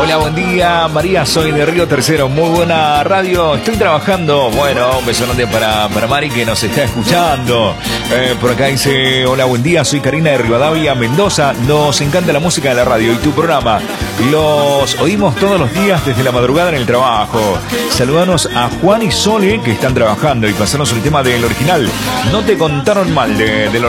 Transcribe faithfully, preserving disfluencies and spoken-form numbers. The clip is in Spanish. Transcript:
Hola, buen día, María, soy de Río Tercero, muy buena radio, estoy trabajando. Bueno, un beso grande para, para Mari que nos está escuchando. Eh, por acá dice, hola, buen día, soy Karina de Rivadavia, Mendoza, nos encanta la música de la radio y tu programa. Los oímos todos los días desde la madrugada en el trabajo. Saludanos a Juan y Sole que están trabajando y pasanos el tema del original. No te contaron mal de, del